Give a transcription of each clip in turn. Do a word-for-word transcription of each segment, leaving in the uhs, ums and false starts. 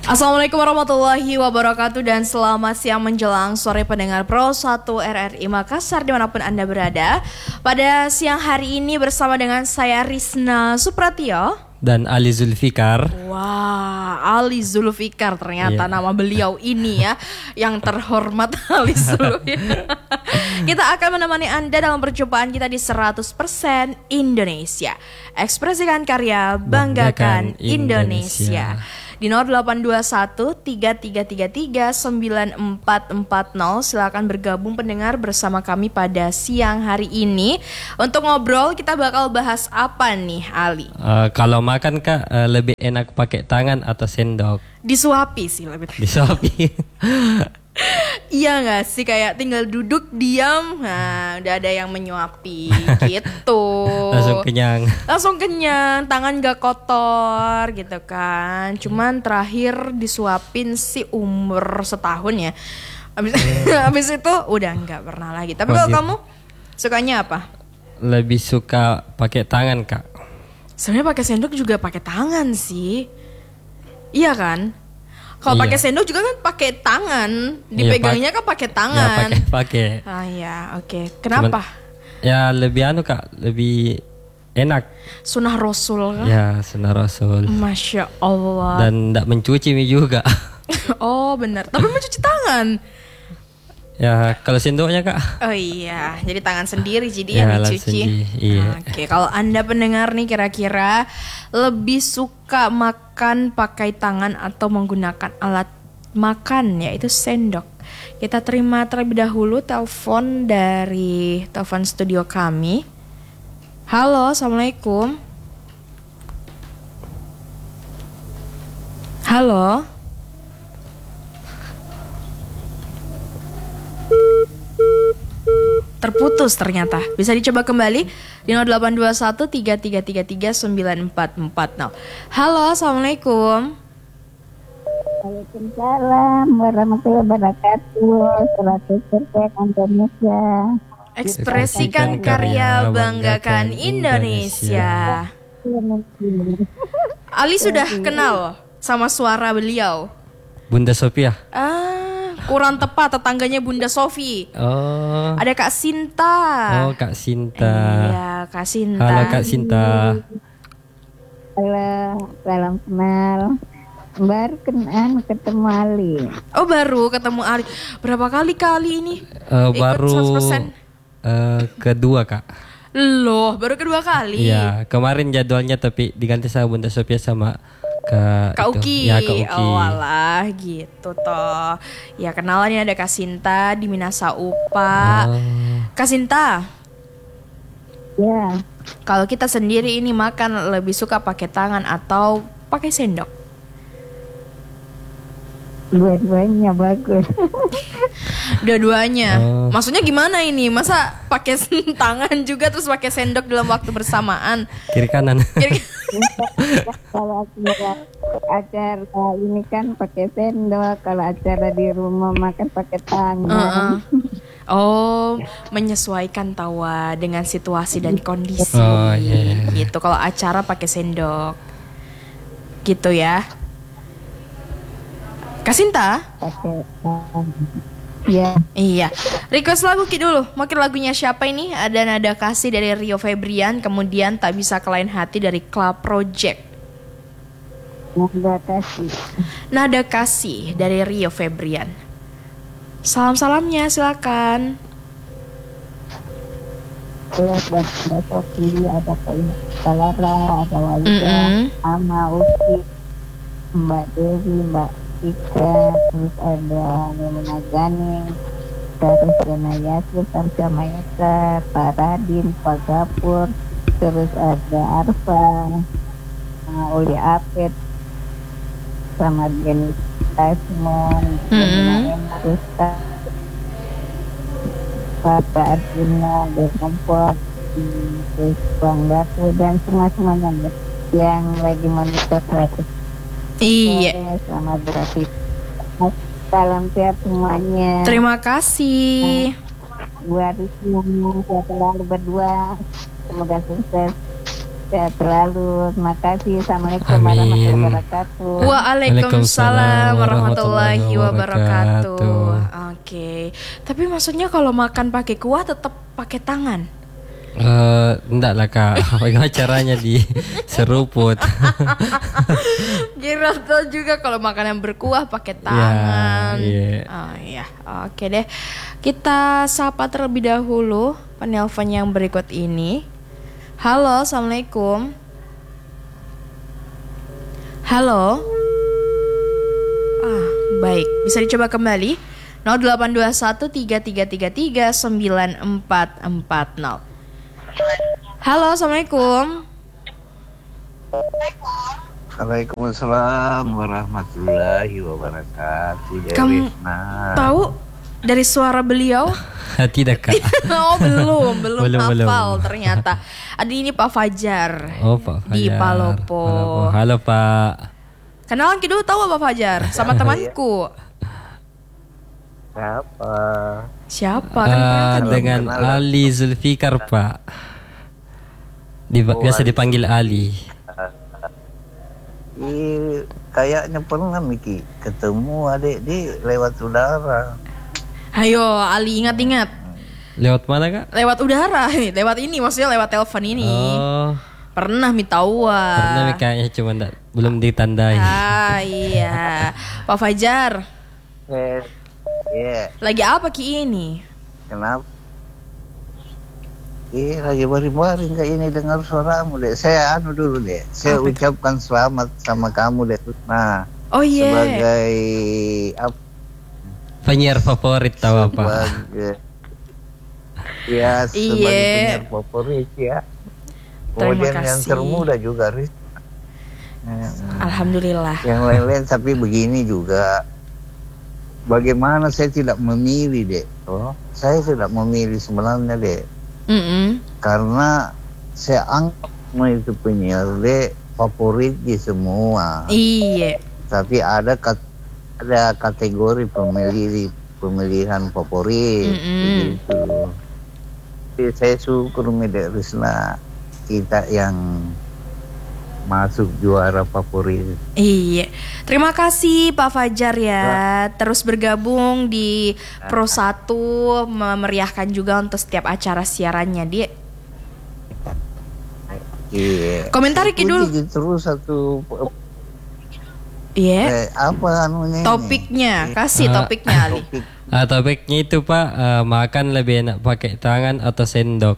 Assalamualaikum warahmatullahi wabarakatuh dan selamat siang menjelang sore pendengar Pro satu R R I Makassar dimanapun Anda berada. Pada siang hari ini bersama dengan saya Rizna Supratio dan Ali Zulfikar. Wah, Ali Zulfikar ternyata yeah. Nama beliau ini ya, yang terhormat Ali Zulfikar. Kita akan menemani Anda dalam perjumpaan kita di seratus persen Indonesia. Ekspresikan karya, banggakan, banggakan Indonesia. Indonesia. Di nol delapan dua satu tiga tiga tiga tiga sembilan empat empat nol. Silakan bergabung pendengar bersama kami pada siang hari ini. Untuk ngobrol kita bakal bahas apa nih Ali? Uh, kalau makan Kak uh, lebih enak pakai tangan atau sendok? Disuapi sih lebih. Disuapi. Iya gak sih, kayak tinggal duduk diam, nah udah ada yang menyuapi gitu. Langsung kenyang. Langsung kenyang, tangan gak kotor gitu kan. Cuman terakhir disuapin sih umur setahun ya. Abis, abis itu udah gak pernah lagi. Tapi kalau kamu sukanya apa? Lebih suka pakai tangan Kak. Sebenarnya pakai sendok juga pakai tangan sih. Iya kan? Kalau iya. pakai sendok juga kan pakai tangan, dipegangnya iya, pak- kan pakai tangan. Ya pakai pakai. Ah ya, oke. Okay. Kenapa? Cuman, ya lebih anu Kak, lebih enak. Sunnah Rasul kan? Ya sunnah Rasul. Masya Allah. Dan tidak mencuci mie juga. Oh benar. Tapi mencuci tangan. Ya kalau sendoknya Kak. Oh iya, jadi tangan sendiri jadi ya, yang dicuci. Iya. Oke, okay. Kalau Anda pendengar nih kira-kira lebih suka makan pakai tangan atau menggunakan alat makan yaitu sendok? Kita terima terlebih dahulu telepon dari telepon studio kami. Halo, assalamualaikum. Halo. Terputus ternyata. Bisa dicoba kembali di nol delapan dua satu tiga tiga tiga tiga sembilan empat empat nol. Halo, assalamualaikum. Waalaikumsalam warahmatullahi wabarakatuh. seratus persen Indonesia. Ekspresikan karya, banggakan Indonesia. Ali sudah kenal sama suara beliau? Bunda Sophia. Ah, kurang tepat, tetangganya Bunda Sofi. Oh. Ada Kak Sinta. Oh, Kak Sinta. Iya, Kak Sinta. Halo Kak Sinta. Halo, salam kenal. Baru kenal ketemu Ali. Oh, baru ketemu Ali. Berapa kali kali ini? Uh, Ikut baru seratus persen? Uh, kedua Kak. Loh, baru kedua kali. Iya, kemarin jadwalnya tapi diganti sama Bunda Sophia sama Kak, Kak Uki. Ya, Kak Uki. Oh alah gitu toh. Ya kenalannya ada Kak Sinta di Minasa Upa. Oh. Kak Sinta. Ya. Kalau kita sendiri ini makan lebih suka pakai tangan atau pakai sendok? Dua-duanya bagus. Dua-duanya. Oh. Maksudnya gimana ini? Masa pakai tangan juga terus pakai sendok dalam waktu bersamaan? Kiri kanan. Kiri Kalau acara, acara ini kan pakai sendok, kalau acara di rumah makan pakai tangan. Uh-uh. Oh, menyesuaikan tawa dengan situasi dan kondisi. Oh, yeah. Gitu. Kalau acara pakai sendok. Gitu ya. Kak Sinta? Pakai tangan. Iya. Iya. Request lagu Ki dulu. Mungkin lagunya siapa ini? Ada Nada Kasih dari Rio Febrian, kemudian Tak Bisa Kelain Hati dari Club Project. Nada Kasih. Nada Kasih dari Rio Febrian. Salam-salamnya silakan. Ya, buat Mbak Sofi, ada Kak Lara, ada Walida, Ama Uki, Mbak Dewi, Mbak Ika, terus ada Nina Ganing, terus Rena Yasir, Tarsya Mayasa, Pak Radin, Pak Gapur, terus ada Arfa, uh, Uli Apet, sama Denny Tasmon, Mm-hmm. terus Pak Arjuna, Dekompor, terus Bang Datu, dan semua-semuanya yang lagi monitor seratus. Iya. Selamat beraktivitas. Salam sehat semuanya. Terima kasih. Buat Rizky, sehat selalu berdua. Semoga sukses. Sehat selalu. Terima kasih. Assalamualaikum Amin. warahmatullahi wabarakatuh. Waalaikumsalam warahmatullahi wabarakatuh. wabarakatuh. Oke. Tapi maksudnya kalau makan pakai kuah tetap pakai tangan. Eh, enggak lah kak, bagaimana caranya di seruput? Kira tuh juga kalau makan yang berkuah pakai tangan. iya. Oh iya, oke deh. Kita sapa terlebih dahulu penelpon yang berikut ini. Halo, assalamualaikum. Halo. Ah, baik. Bisa dicoba kembali. nol delapan dua satu tiga tiga tiga tiga sembilan empat empat nol. Halo, assalamualaikum. Waalaikumsalam warahmatullahi wabarakatuh. Kamu Nah, tahu dari suara beliau? Tidak kak. Oh belum, belum, Belum, hafal belum. ternyata. Ada ini Pak Fajar. Oh Pak Fajar. Di Palopo. Palopo. Halo Pak. Kenalan kita dulu tahu Pak Fajar sama temanku. siapa? Siapa kan? Eh, kelihatan ya? dengan Kenalan. Ali Zulfikar Pak. Di, Oh, biasa Ali. dipanggil Ali. Ih, kayaknya pernah Miki ketemu adik di lewat udara. Ayo Ali ingat-ingat. Lewat mana kak? Lewat udara nih, lewat ini maksudnya lewat telepon ini. Oh, Pernah mitawa. pernah nih kayaknya cuma ndak- belum ditandai. Ah iya. Pak Fajar, Eh, iya, lagi apa Ki ini? kenapa? Ih, lagi baring-baring kayak ini dengar suaramu deh. Saya anu dulu deh. Saya Apa itu? ucapkan selamat sama kamu deh. Nah, Oh iya. sebagai apa? Penyiar favorit tahu apa? Sebagai ya sebagai Iya. penyiar favorit ya. Kemudian yang kasih. termuda juga Riz. Alhamdulillah. Yang lain-lain tapi begini juga. Bagaimana saya tidak memilih dek? Oh, saya tidak memilih sebenarnya dek. Mm-mm. Karena saya anggap semua itu penyiar dek favorit di semua. Iya. Tapi ada kat- ada kategori pemilih pemilihan favorit Mm-mm. begitu. Jadi saya syukur Medek Risna kita yang masuk juara favorit. Iya. Terima kasih Pak Fajar ya. Terus bergabung di Pro satu, memeriahkan juga untuk setiap acara siarannya, Dia. Iya. Komentari Ki dulu. Puji terus satu Iya. eh, apa anunya ini? Topiknya, kasih Ah. topiknya Ali. Topik Ah, topiknya itu Pak, eh, makan lebih enak pakai tangan atau sendok?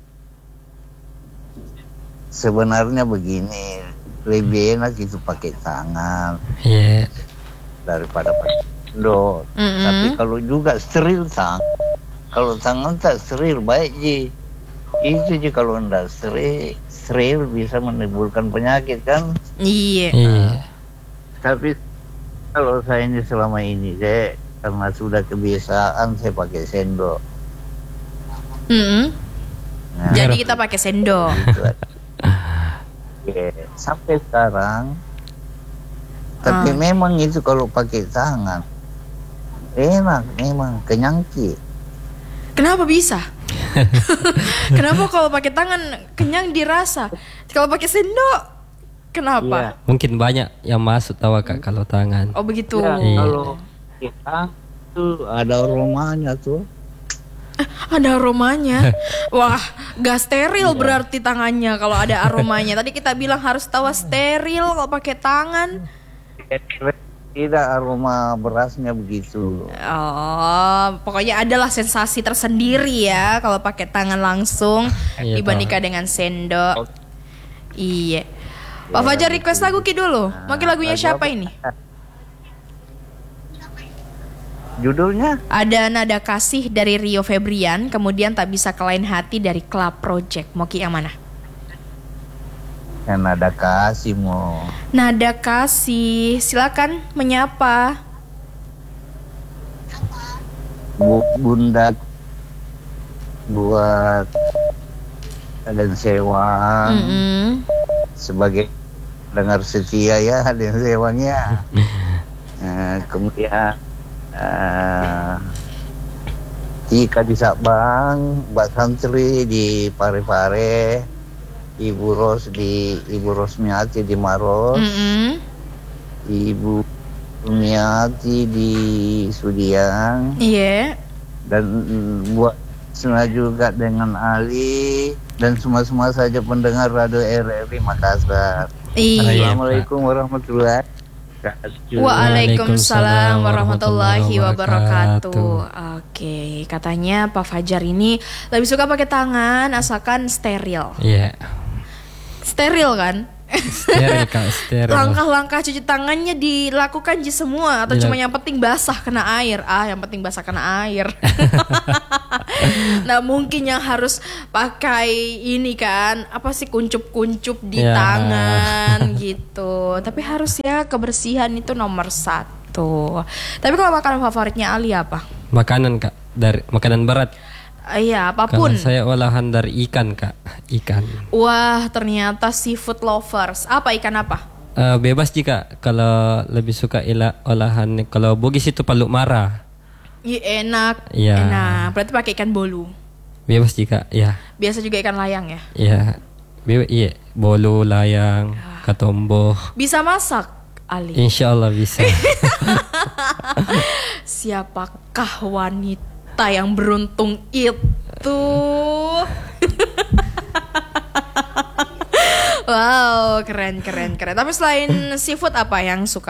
sebenarnya begini, lebih enak itu pakai tangan Iya. daripada pakai sendok. Mm-mm. Tapi kalau juga steril tang, kalau tangan tak steril baik ji. Itu ji kalau enggak steril, steril bisa menimbulkan penyakit kan. Iya. Iya. Tapi kalau saya ini selama ini saya karena sudah kebiasaan saya pakai sendok. Mm-mm. Nah, Jadi kita pakai sendok. gitu. Oke, sampai sekarang. Tapi Ah. memang itu kalau pakai tangan enak, memang kenyang ki. Kenapa bisa? Kenapa kalau pakai tangan kenyang dirasa? Kalau pakai sendok kenapa? Iya. Mungkin banyak yang masuk tahu kak kalau tangan. Oh begitu. Ya, Iya. kalau kita tuh ada aromanya tuh. Ada aromanya. Wah, gak steril berarti tangannya kalau ada aromanya. Tadi kita bilang harus tahu steril kalau pakai tangan. Tidak aroma berasnya begitu. Oh, pokoknya adalah sensasi tersendiri ya kalau pakai tangan langsung Iya, dibandingkan dengan sendok. Iya. Pak Fajar request lagu Ki dulu. Mau Ki lagunya lagu siapa apa? ini? Judulnya Ada Nada Kasih dari Rio Febrian, kemudian Tak Bisa Kelain Hati dari Club Project. Mau Ki yang mana? yang ada kasih mau. Nada Kasih, silakan menyapa. Bu, bunda buat dan sewa Mm-mm. sebagai dengar setia ya dan sewanya. Nah, kemudian uh, Tika di Sabang, Mbak Santri di Pare-Pare, Ibu Ros di Ibu Rosmiati di Maros, Mm-mm. Ibu Sumiati di Sudiang, Iya. dan mm, buat semua juga dengan Ali dan semua-semua saja pendengar Radio R R I Makassar. Iya. Assalamualaikum warahmatullahi wabarakatuh. Waalaikumsalam warahmatullahi warahmatullahi wabarakatuh. Oke, katanya Pak Fajar ini lebih suka pakai tangan asalkan steril. Iya. Steril kan? Steril Kak, steril. Langkah-langkah cuci tangannya dilakukan Ji semua atau Dilak- cuma yang penting basah kena air? Ah, yang penting basah kena air. Nah, mungkin yang harus pakai ini kan, apa sih kuncup-kuncup di Ya. tangan gitu. Tapi harus ya kebersihan itu nomor satu. Tapi kalau makanan favoritnya Ali apa? Makanan Kak, dari makanan berat. Ah, iya, Kalau apapun. saya olahan dari ikan Kak, ikan. Wah, ternyata seafood lovers. Apa ikan apa? Eh, bebas jika kalau lebih suka ila, olahan kalau Bugis itu paluk mara. Iya, enak. Iya. Enak. Berarti pakai ikan bolu. Bebas jika, ya, Biasa juga ikan layang ya. ya, bebas, iya, bolu, layang, katombo. Bisa masak, Ali. Insya Allah bisa. Siapakah wanita yang beruntung itu? Wow, keren, keren, keren. Tapi selain seafood apa yang suka?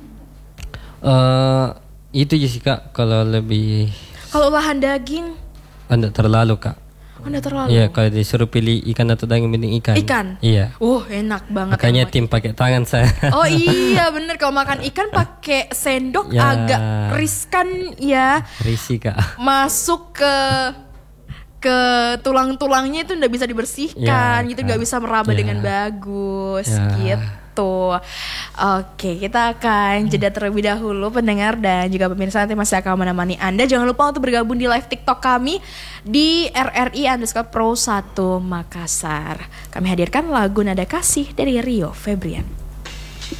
Eh itu Jessica kalau lebih Kalau olahan daging, anda terlalu Kak. Anda terlalu. Iya, kalau disuruh pilih ikan atau daging mending ikan. Ikan? Iya. Uh, enak banget. Makanya emang. tim pakai tangan saya. Oh iya bener, kalau makan ikan pakai sendok Ya. agak riskan ya. Risi Kak. Masuk ke ke tulang-tulangnya itu nggak bisa dibersihkan Ya, gitu, nggak Kak. bisa meraba Ya. dengan bagus Ya. gitu. Oke, kita akan jeda terlebih dahulu pendengar dan juga pemirsa, nanti masih akan menemani Anda. Jangan lupa untuk bergabung di live TikTok kami di R R I underscore Pro satu Makassar. Kami hadirkan lagu Nada Kasih dari Rio Febrian.